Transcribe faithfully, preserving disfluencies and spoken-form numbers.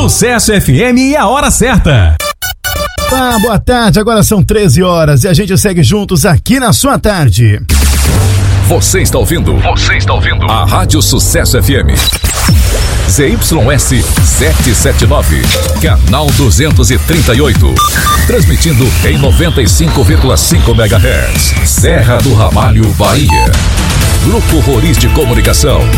Sucesso F M e a hora certa. Ah, boa tarde, agora são treze horas e a gente segue juntos aqui na sua tarde. Você está ouvindo? Você está ouvindo? A Rádio Sucesso F M. Z Y S setecentos e setenta e nove, canal duzentos e trinta e oito. Transmitindo em noventa e cinco vírgula cinco megahertz. Serra do Ramalho, Bahia. Grupo Roriz de Comunicação.